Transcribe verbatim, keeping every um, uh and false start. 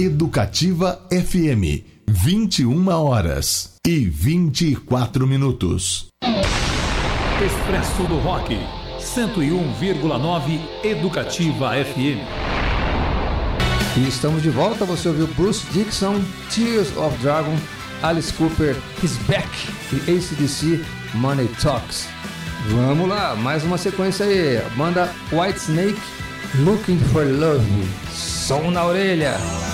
Educativa F M, vinte e uma horas e vinte e quatro minutos. Expresso do Rock, cento e um vírgula nove Educativa F M. E estamos de volta. Você ouviu Bruce Dickinson, Tears of Dragon, Alice Cooper, He's Back e A C/D C, Money Talks. Vamos lá, mais uma sequência aí. Banda Whitesnake, Looking for Love. Som na orelha.